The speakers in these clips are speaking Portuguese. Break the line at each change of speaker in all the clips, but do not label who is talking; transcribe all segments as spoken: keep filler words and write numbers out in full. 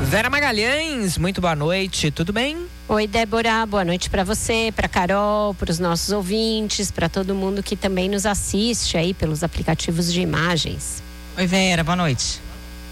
Vera Magalhães, muito boa noite, tudo bem?
Oi, Débora, boa noite para você, para Carol, para os nossos ouvintes, para todo mundo que também nos assiste aí pelos aplicativos de imagens.
Oi, Vera, boa noite.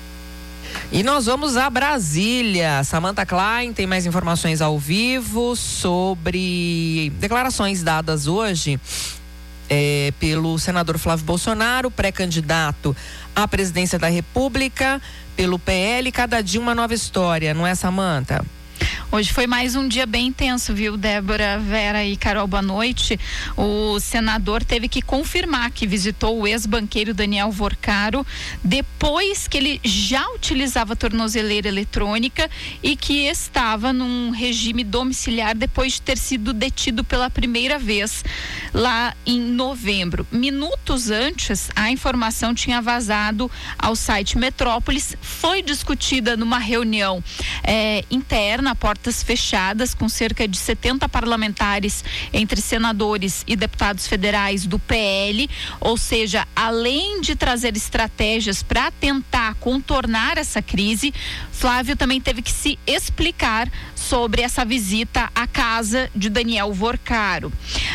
E nós vamos a Brasília. Samantha Klein tem mais informações ao vivo sobre declarações dadas hoje é, pelo senador Flávio Bolsonaro, pré-candidato à presidência da República, pelo P L. Cada dia uma nova história, não é, Samantha?
Hoje foi mais um dia bem intenso, viu, Débora, Vera e Carol, boa noite. O senador teve que confirmar que visitou o ex-banqueiro Daniel Vorcaro depois que ele já utilizava tornozeleira eletrônica e que estava num regime domiciliar depois de ter sido detido pela primeira vez lá em novembro. Minutos antes, a informação tinha vazado ao site Metrópolis, foi discutida numa reunião é, interna, portas fechadas, com cerca de setenta parlamentares entre senadores e deputados federais do P L, ou seja, além de trazer estratégias para tentar contornar essa crise, Flávio também teve que se explicar sobre essa visita à casa de Daniel Vorcaro.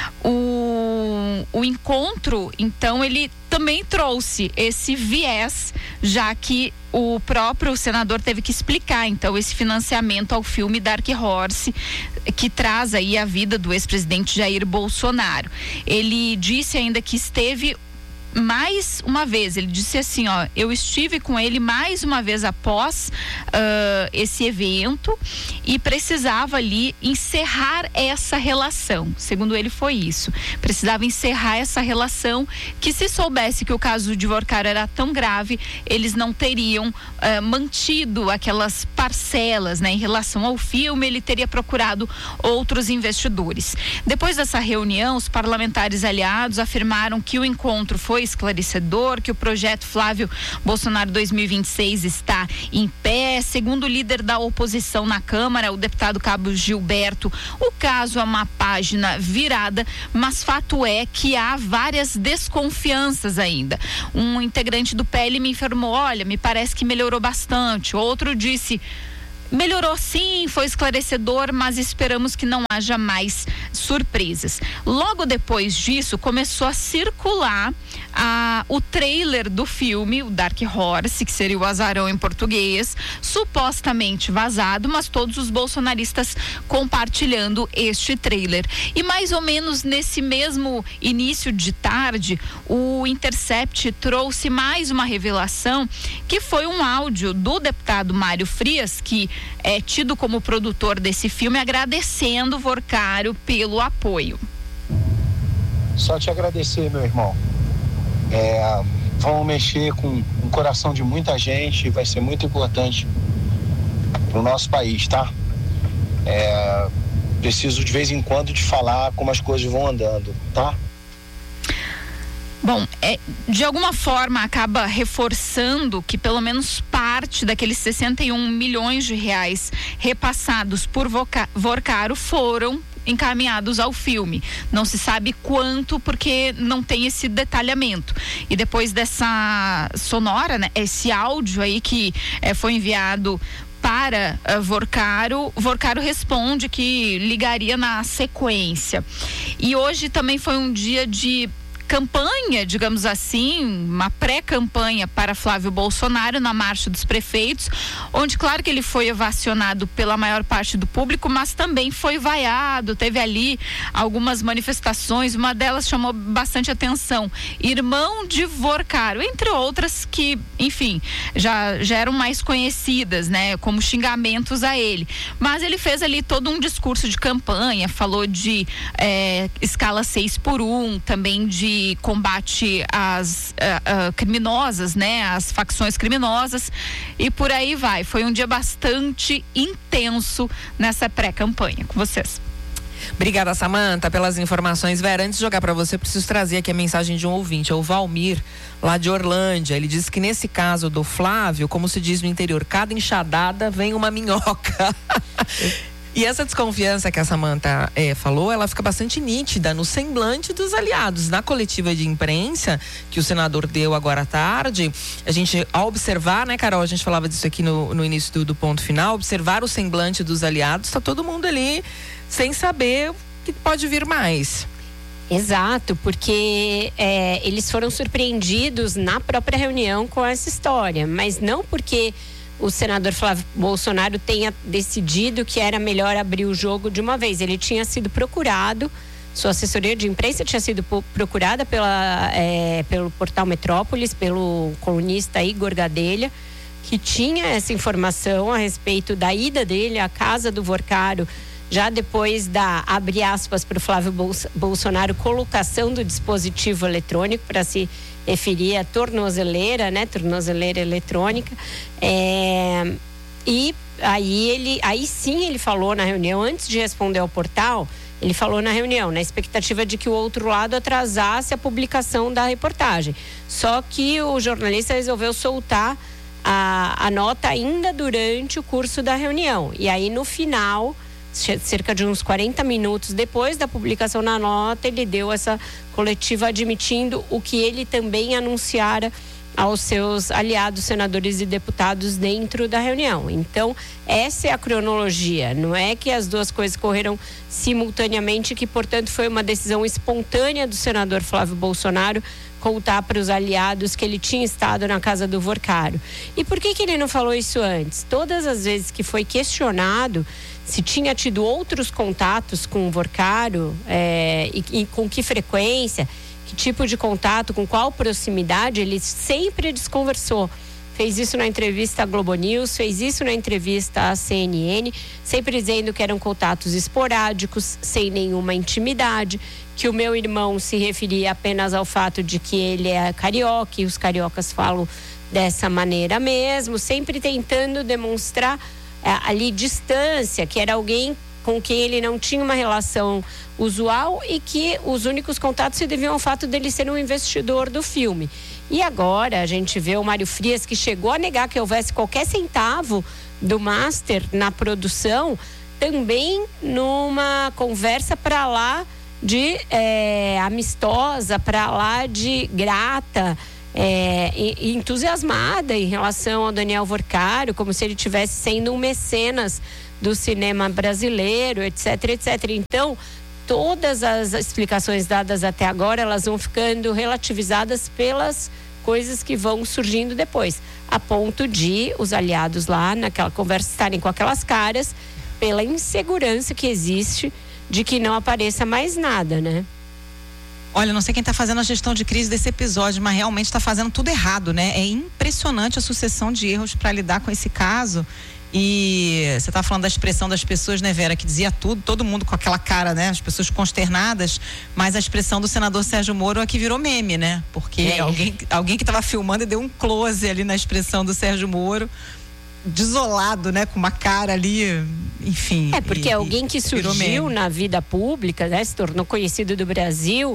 O, o encontro, então, ele também trouxe esse viés, já que o próprio senador teve que explicar, então, esse financiamento ao filme Dark Horse, que traz aí a vida do ex-presidente Jair Bolsonaro. Ele disse ainda que esteve mais uma vez, ele disse assim, ó, eu estive com ele mais uma vez após uh, esse evento e precisava ali encerrar essa relação, segundo ele foi isso, precisava encerrar essa relação, que se soubesse que o caso de Vorcaro era tão grave, eles não teriam uh, mantido aquelas parcelas, né, em relação ao filme, ele teria procurado outros investidores. Depois dessa reunião, os parlamentares aliados afirmaram que o encontro foi esclarecedor, que o projeto Flávio Bolsonaro dois mil e vinte e seis está em pé. Segundo o líder da oposição na Câmara, o deputado Cabo Gilberto, o caso é uma página virada, mas fato é que há várias desconfianças ainda. Um integrante do P L me informou, olha, me parece que melhorou bastante. Outro disse, melhorou sim, foi esclarecedor, mas esperamos que não haja mais surpresas. Logo depois disso, começou a circular a, o trailer do filme, o Dark Horse, que seria o Azarão em português, supostamente vazado, mas todos os bolsonaristas compartilhando este trailer. E mais ou menos nesse mesmo início de tarde, o Intercept trouxe mais uma revelação, que foi um áudio do deputado Mário Frias, que é tido como produtor desse filme, agradecendo Vorcaro pelo apoio.
Só te agradecer, meu irmão. É, vamos mexer com o coração de muita gente, vai ser muito importante para o nosso país, tá? É, preciso de vez em quando de falar como as coisas vão andando, tá?
Bom, é, de alguma forma acaba reforçando que pelo menos parte daqueles sessenta e um milhões de reais repassados por Voca, Vorcaro foram encaminhados ao filme. Não se sabe quanto, porque não tem esse detalhamento. E depois dessa sonora, né, esse áudio aí que é, foi enviado para uh, Vorcaro, Vorcaro responde que ligaria na sequência. E hoje também foi um dia de campanha, digamos assim, uma pré-campanha para Flávio Bolsonaro na Marcha dos Prefeitos, onde claro que ele foi ovacionado pela maior parte do público, mas também foi vaiado, teve ali algumas manifestações, uma delas chamou bastante atenção, irmão de Vorcaro, entre outras que, enfim, já, já eram mais conhecidas, né, como xingamentos a ele, mas ele fez ali todo um discurso de campanha, falou de é, escala seis por um, também de combate às uh, uh, criminosas, né, às facções criminosas, e por aí vai. Foi um dia bastante intenso nessa pré-campanha. Com vocês.
Obrigada, Samantha, pelas informações. Vera, antes de jogar para você, preciso trazer aqui a mensagem de um ouvinte, é o Valmir, lá de Orlândia. Ele disse que nesse caso do Flávio, como se diz no interior, cada enxadada vem uma minhoca. E essa desconfiança que a Samantha é, falou, ela fica bastante nítida no semblante dos aliados. Na coletiva de imprensa que o senador deu agora à tarde, a gente, ao observar, né, Carol, a gente falava disso aqui no, no início do, do ponto final, observar o semblante dos aliados, tá todo mundo ali sem saber o que pode vir mais.
Exato, porque é, eles foram surpreendidos na própria reunião com essa história, mas não porque o senador Flávio Bolsonaro tenha decidido que era melhor abrir o jogo de uma vez. Ele tinha sido procurado, sua assessoria de imprensa tinha sido procurada pela, é, pelo portal Metrópolis, pelo colunista Igor Gadelha, que tinha essa informação a respeito da ida dele à casa do Vorcaro, já depois da, abre aspas para o Flávio Bolsonaro, colocação do dispositivo eletrônico, para se referir à tornozeleira, né? Tornozeleira eletrônica. É, e aí ele, aí sim ele falou na reunião, antes de responder ao portal, ele falou na reunião, na expectativa de que o outro lado atrasasse a publicação da reportagem. Só que o jornalista resolveu soltar a, a nota ainda durante o curso da reunião. E aí no final, cerca de uns quarenta minutos depois da publicação da nota, ele deu essa coletiva admitindo o que ele também anunciara aos seus aliados, senadores e deputados dentro da reunião. Então, essa é a cronologia. Não é que as duas coisas correram simultaneamente, que, portanto, foi uma decisão espontânea do senador Flávio Bolsonaro contar para os aliados que ele tinha estado na casa do Vorcaro. E por que que ele não falou isso antes? Todas as vezes que foi questionado se tinha tido outros contatos com o Vorcaro, é, e, e com que frequência, que tipo de contato, com qual proximidade, ele sempre desconversou. Fez isso na entrevista à Globo News, fez isso na entrevista à C N N, sempre dizendo que eram contatos esporádicos, sem nenhuma intimidade, que o meu irmão se referia apenas ao fato de que ele é carioca, e os cariocas falam dessa maneira mesmo, sempre tentando demonstrar é, ali distância, que era alguém com quem ele não tinha uma relação usual e que os únicos contatos se deviam ao fato dele ser um investidor do filme. E agora a gente vê o Mário Frias, que chegou a negar que houvesse qualquer centavo do Master na produção, também numa conversa para lá de é, amistosa, para lá de grata, é, e, entusiasmada em relação ao Daniel Vorcaro, como se ele estivesse sendo um mecenas do cinema brasileiro, etc, etc. Então, todas as explicações dadas até agora, elas vão ficando relativizadas pelas coisas que vão surgindo depois, a ponto de os aliados lá naquela conversa estarem com aquelas caras pela insegurança que existe de que não apareça mais nada, né?
Olha, não sei quem está fazendo a gestão de crise desse episódio, mas realmente está fazendo tudo errado, né? É impressionante a sucessão de erros para lidar com esse caso. E você está falando da expressão das pessoas, né, Vera, que dizia tudo, todo mundo com aquela cara, né, as pessoas consternadas, mas a expressão do senador Sérgio Moro é que virou meme, né, porque é. alguém, alguém que estava filmando e deu um close ali na expressão do Sérgio Moro, desolado, né, com uma cara ali, enfim.
É, porque e, alguém que surgiu na vida pública, né, se tornou conhecido do Brasil,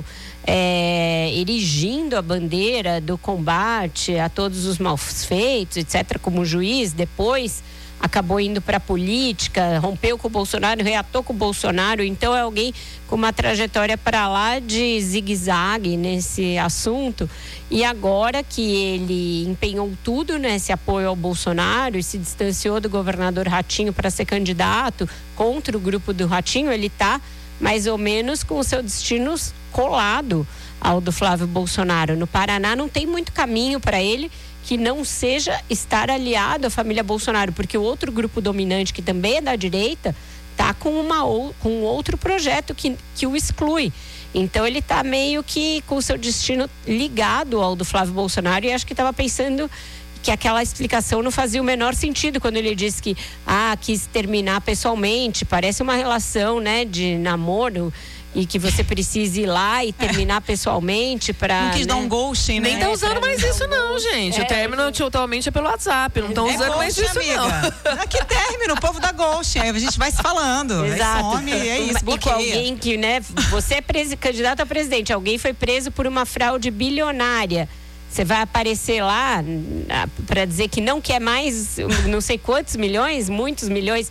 é, erigindo a bandeira do combate a todos os malfeitos, etcétera, como juiz, depois acabou indo para a política, rompeu com o Bolsonaro, reatou com o Bolsonaro. Então é alguém com uma trajetória para lá de zigue-zague nesse assunto. E agora que ele empenhou tudo nesse apoio ao Bolsonaro e se distanciou do governador Ratinho para ser candidato contra o grupo do Ratinho, ele está mais ou menos com o seu destino colado ao do Flávio Bolsonaro. No Paraná não tem muito caminho para ele que não seja estar aliado à família Bolsonaro, porque o outro grupo dominante, que também é da direita, está com, uma, com um outro projeto que, que o exclui. Então ele está meio que com o seu destino ligado ao do Flávio Bolsonaro, e acho que estava pensando que aquela explicação não fazia o menor sentido quando ele disse que ah, quis terminar pessoalmente, parece uma relação, né, de namoro, e que você precisa ir lá e terminar pessoalmente para.
Não quis, né, dar um ghosting, né?
Nem tá usando é, mais isso, não, gente. É, o término totalmente é pelo WhatsApp. Não estão é usando mais isso, amiga. Não.
Que término, o povo dá ghosting. Aí a gente vai se falando.
Exato.
Aí some, é isso,
bloqueia. E com alguém que, né? Você é preso, candidato a presidente. Alguém foi preso por uma fraude bilionária. Você vai aparecer lá para dizer que não quer mais não sei quantos milhões, muitos milhões.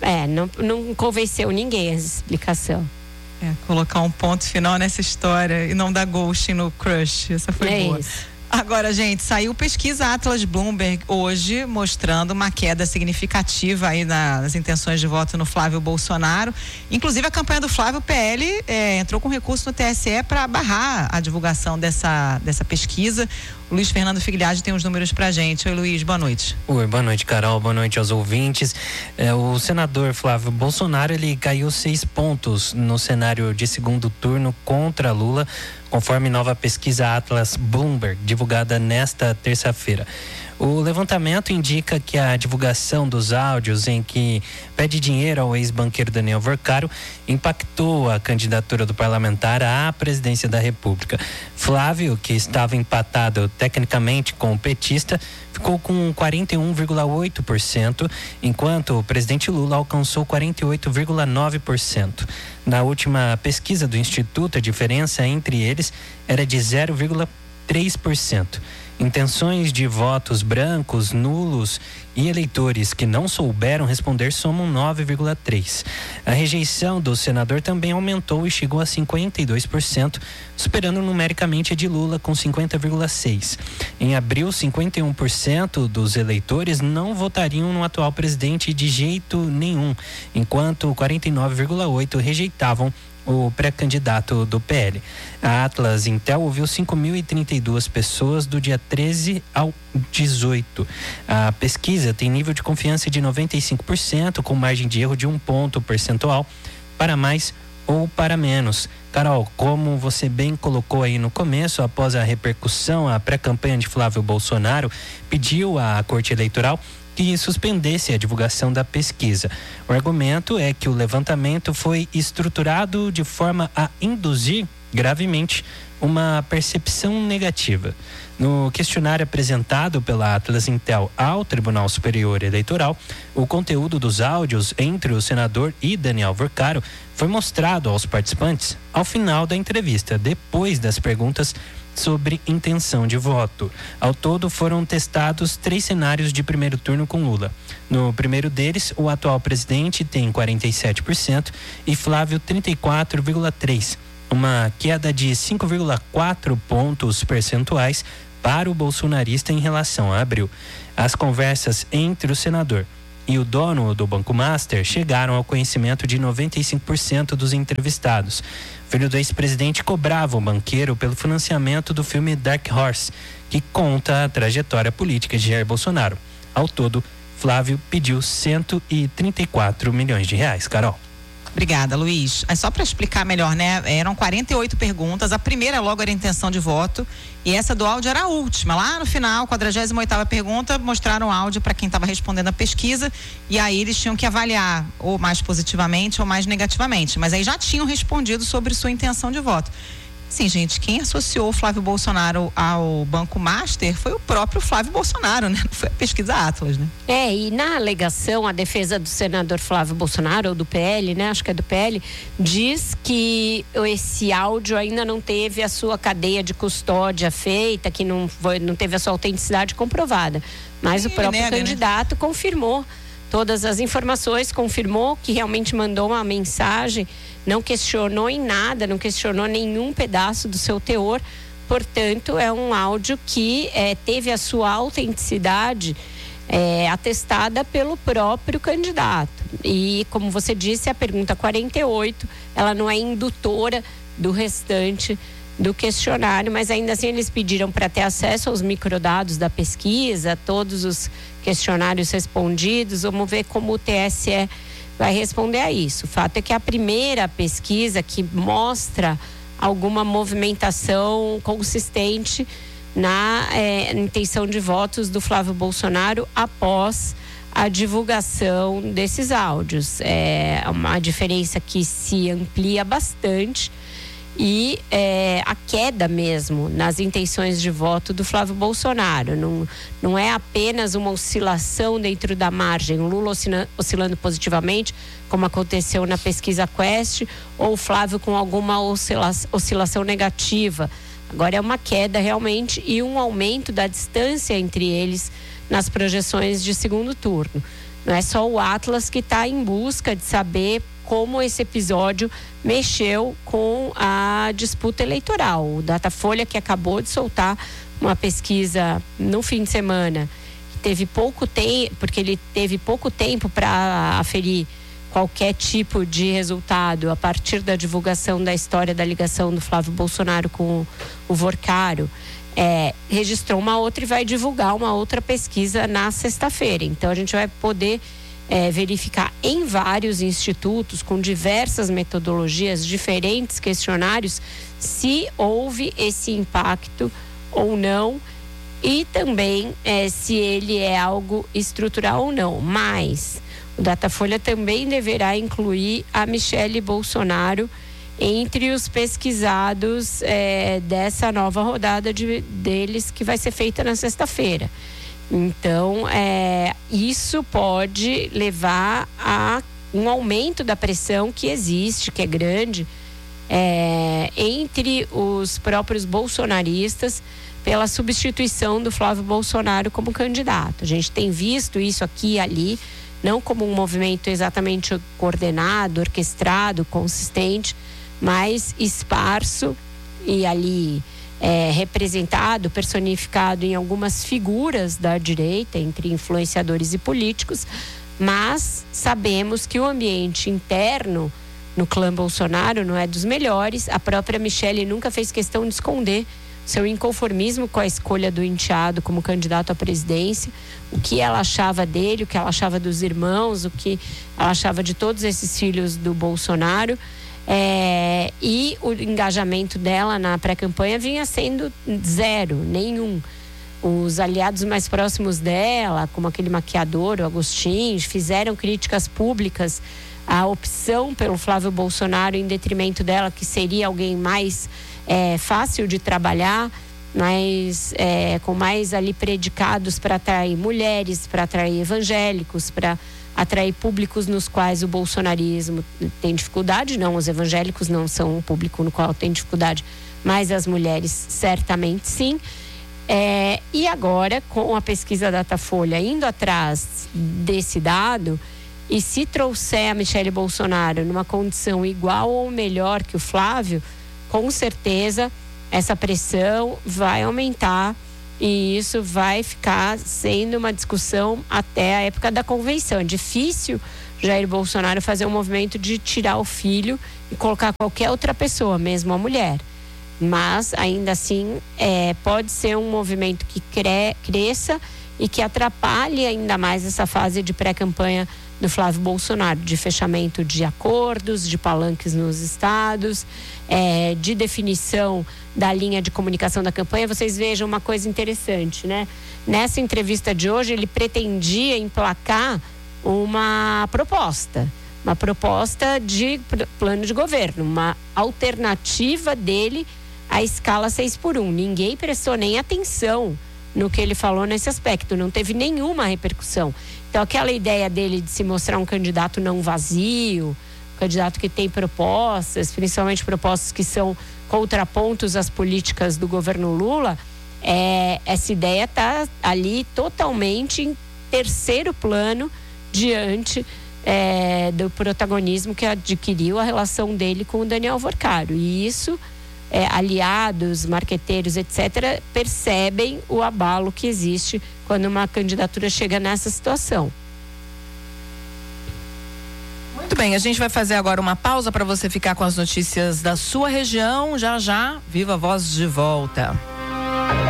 é, não, não convenceu ninguém essa explicação.
É, colocar um ponto final nessa história e não dar ghosting no crush. Essa foi
é
boa.
Isso.
Agora, gente, saiu pesquisa Atlas Bloomberg hoje mostrando uma queda significativa aí nas intenções de voto no Flávio Bolsonaro. Inclusive, a campanha do Flávio, o P L, é, entrou com recurso no T S E para barrar a divulgação dessa, dessa pesquisa. O Luiz Fernando Figliati tem os números pra gente. Oi, Luiz, boa noite.
Oi, boa noite, Carol, boa noite aos ouvintes. É, o senador Flávio Bolsonaro, ele caiu seis pontos no cenário de segundo turno contra Lula, conforme nova pesquisa Atlas Bloomberg, divulgada nesta terça-feira. O levantamento indica que a divulgação dos áudios em que pede dinheiro ao ex-banqueiro Daniel Vorcaro impactou a candidatura do parlamentar à presidência da República. Flávio, que estava empatado tecnicamente com o petista, ficou com quarenta e um vírgula oito por cento, enquanto o presidente Lula alcançou quarenta e oito vírgula nove por cento. Na última pesquisa do Instituto, a diferença entre eles era de zero vírgula três por cento. Intenções de votos brancos, nulos e eleitores que não souberam responder somam nove vírgula três por cento. A rejeição do senador também aumentou e chegou a cinquenta e dois por cento, superando numericamente a de Lula com cinquenta vírgula seis por cento. Em abril, cinquenta e um por cento dos eleitores não votariam no atual presidente de jeito nenhum, enquanto quarenta e nove vírgula oito por cento rejeitavam o pré-candidato do P L. A Atlas Intel ouviu cinco mil e trinta e duas pessoas do dia treze ao dezoito. A pesquisa tem nível de confiança de noventa e cinco por cento, com margem de erro de um ponto percentual para mais ou para menos. Carol, como você bem colocou aí no começo, após a repercussão, a pré-campanha de Flávio Bolsonaro pediu à Corte Eleitoral que suspendesse a divulgação da pesquisa. O argumento é que o levantamento foi estruturado de forma a induzir gravemente uma percepção negativa. No questionário apresentado pela Atlas Intel ao Tribunal Superior Eleitoral, o conteúdo dos áudios entre o senador e Daniel Vorcaro foi mostrado aos participantes ao final da entrevista, depois das perguntas sobre intenção de voto. Ao todo, foram testados três cenários de primeiro turno com Lula. No primeiro deles, o atual presidente tem quarenta e sete por cento e Flávio trinta e quatro vírgula três por cento, uma queda de cinco vírgula quatro pontos percentuais para o bolsonarista em relação a abril. As conversas entre o senador e o dono do Banco Master chegaram ao conhecimento de noventa e cinco por cento dos entrevistados. O filho do ex-presidente cobrava o banqueiro pelo financiamento do filme Dark Horse, que conta a trajetória política de Jair Bolsonaro. Ao todo, Flávio pediu cento e trinta e quatro milhões de reais. Carol.
Obrigada, Luiz. É só para explicar melhor, né? Eram quarenta e oito perguntas. A primeira logo era intenção de voto e essa do áudio era a última. Lá no final, quadragésima oitava pergunta, mostraram o áudio para quem estava respondendo a pesquisa e aí eles tinham que avaliar ou mais positivamente ou mais negativamente. Mas aí já tinham respondido sobre sua intenção de voto. Sim, gente, quem associou o Flávio Bolsonaro ao Banco Master foi o próprio Flávio Bolsonaro, né? Não foi a pesquisa Atlas, né?
É, e na alegação, a defesa do senador Flávio Bolsonaro, ou do P L, né? Acho que é do P L, diz que esse áudio ainda não teve a sua cadeia de custódia feita, que não, foi, não teve a sua autenticidade comprovada. Mas Ele o próprio nega, candidato né? confirmou todas as informações, confirmou que realmente mandou uma mensagem, não questionou em nada, não questionou nenhum pedaço do seu teor. Portanto, é um áudio que é, teve a sua autenticidade é, atestada pelo próprio candidato. E, como você disse, a pergunta quarenta e oito, ela não é indutora do restante do questionário, mas ainda assim eles pediram para ter acesso aos microdados da pesquisa, todos os questionários respondidos. Vamos ver como o T S E vai responder a isso. O fato é que a primeira pesquisa que mostra alguma movimentação consistente na é, intenção de votos do Flávio Bolsonaro após a divulgação desses áudios. É uma diferença que se amplia bastante e é, a queda mesmo nas intenções de voto do Flávio Bolsonaro. Não, não é apenas uma oscilação dentro da margem, o Lula oscilando, oscilando positivamente, como aconteceu na pesquisa Quest, ou o Flávio com alguma oscila, oscilação negativa. Agora é uma queda realmente e um aumento da distância entre eles nas projeções de segundo turno. Não é só o Atlas que está em busca de saber como esse episódio mexeu com a disputa eleitoral. O Datafolha, que acabou de soltar uma pesquisa no fim de semana, que teve pouco tempo, porque ele teve pouco tempo para aferir qualquer tipo de resultado a partir da divulgação da história da ligação do Flávio Bolsonaro com o Vorcaro, é, registrou uma outra e vai divulgar uma outra pesquisa na sexta-feira. Então a gente vai poder é, verificar em vários institutos, com diversas metodologias, diferentes questionários, se houve esse impacto ou não, e também é, se ele é algo estrutural ou não. Mas o Datafolha também deverá incluir a Michele Bolsonaro entre os pesquisados é, dessa nova rodada de, deles, que vai ser feita na sexta-feira. Então, é, isso pode levar a um aumento da pressão que existe, que é grande, é, entre os próprios bolsonaristas pela substituição do Flávio Bolsonaro como candidato. A gente tem visto isso aqui e ali, não como um movimento exatamente coordenado, orquestrado, consistente, mas esparso e ali é, representado, personificado em algumas figuras da direita, entre influenciadores e políticos, mas sabemos que o ambiente interno no clã Bolsonaro não é dos melhores. A própria Michele nunca fez questão de esconder seu inconformismo com a escolha do enteado como candidato à presidência, o que ela achava dele, o que ela achava dos irmãos, o que ela achava de todos esses filhos do Bolsonaro. É, e o engajamento dela na pré-campanha vinha sendo zero, nenhum. Os aliados mais próximos dela, como aquele maquiador, o Agostinho, fizeram críticas públicas à opção pelo Flávio Bolsonaro em detrimento dela, que seria alguém mais é, fácil de trabalhar, mas é, com mais ali predicados para atrair mulheres, para atrair evangélicos, para atrair públicos nos quais o bolsonarismo tem dificuldade. Não, os evangélicos não são um público no qual tem dificuldade, mas as mulheres certamente sim. É, e agora, com a pesquisa Datafolha indo atrás desse dado, e se trouxer a Michele Bolsonaro numa condição igual ou melhor que o Flávio, com certeza essa pressão vai aumentar. E isso vai ficar sendo uma discussão até a época da convenção. É difícil Jair Bolsonaro fazer um movimento de tirar o filho e colocar qualquer outra pessoa, mesmo a mulher. Mas, ainda assim, é, pode ser um movimento que cre- cresça e que atrapalhe ainda mais essa fase de pré-campanha do Flávio Bolsonaro, de fechamento de acordos, de palanques nos estados, é, de definição da linha de comunicação da campanha. Vocês vejam uma coisa interessante, né? Nessa entrevista de hoje, ele pretendia emplacar uma proposta, uma proposta de plano de governo, uma alternativa dele à escala seis por um. Ninguém prestou nem atenção no que ele falou nesse aspecto, não teve nenhuma repercussão. Então, aquela ideia dele de se mostrar um candidato não vazio, um candidato que tem propostas, principalmente propostas que são contrapontos às políticas do governo Lula, é, essa ideia está ali totalmente em terceiro plano diante é, do protagonismo que adquiriu a relação dele com o Daniel Vorcaro. E isso, é, aliados, marqueteiros, etcétera, percebem o abalo que existe quando uma candidatura chega nessa situação.
Muito bem, a gente vai fazer agora uma pausa para você ficar com as notícias da sua região. Já já, Viva a Voz de volta.